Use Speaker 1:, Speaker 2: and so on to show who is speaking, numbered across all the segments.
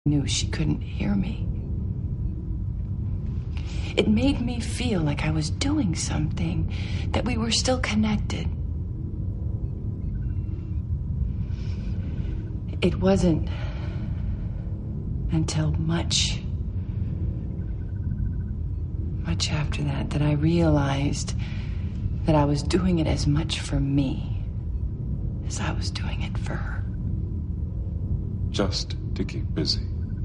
Speaker 1: Knew she couldn't hear me. It made me feel like I was doing something, that we were still connected. It wasn't until much after that I realized that I was doing it as much for me as I was doing it for her.
Speaker 2: Just to keep busy.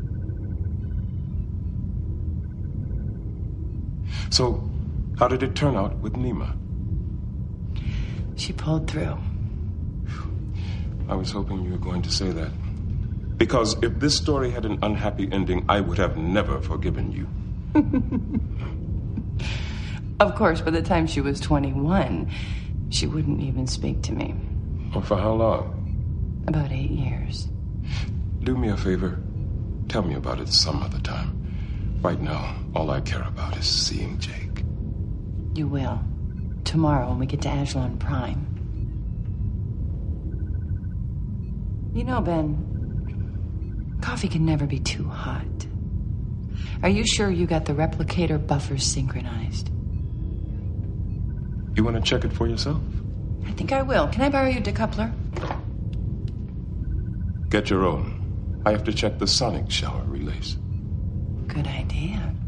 Speaker 2: So, how did it turn out with Nima?
Speaker 1: She pulled through.
Speaker 2: I was hoping you were going to say that. Because if this story had an unhappy ending, I would have never forgiven you.
Speaker 1: Of course, by the time she was 21, she wouldn't even speak to me.
Speaker 2: Or for how long?
Speaker 1: About 8 years.
Speaker 2: Do me a favor. Tell me about it some other time. Right now, all I care about is seeing Jake.
Speaker 1: You will. Tomorrow when we get to Ajalon Prime. You know, Ben, coffee can never be too hot. Are you sure you got the replicator buffers synchronized?
Speaker 2: You want to check it for yourself?
Speaker 1: I think I will. Can I borrow your decoupler?
Speaker 2: Get your own. I have to check the sonic shower relays.
Speaker 1: Good idea.